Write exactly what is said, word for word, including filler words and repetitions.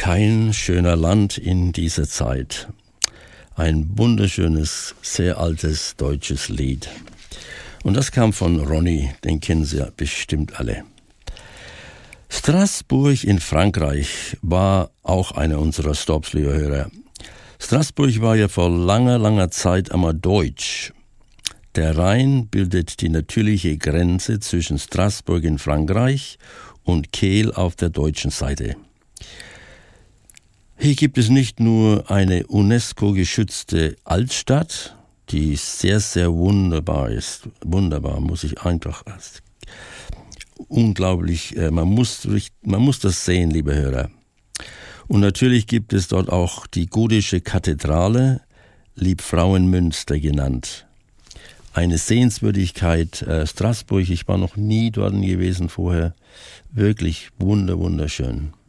Kein schöner Land in dieser Zeit. Ein wunderschönes, sehr altes deutsches Lied. Und das kam von Ronny, den kennen Sie ja bestimmt alle. Straßburg in Frankreich war auch einer unserer Stops, liebe Hörer. Straßburg war ja vor langer, langer Zeit einmal deutsch. Der Rhein bildet die natürliche Grenze zwischen Straßburg in Frankreich und Kehl auf der deutschen Seite. Hier gibt es nicht nur eine UNESCO-geschützte Altstadt, die sehr, sehr wunderbar ist. Wunderbar, muss ich einfach, unglaublich, man muss, man muss das sehen, liebe Hörer. Und natürlich gibt es dort auch die gotische Kathedrale, Liebfrauenmünster genannt. Eine Sehenswürdigkeit, Straßburg, ich war noch nie dort gewesen vorher, wirklich wunder, wunderschön.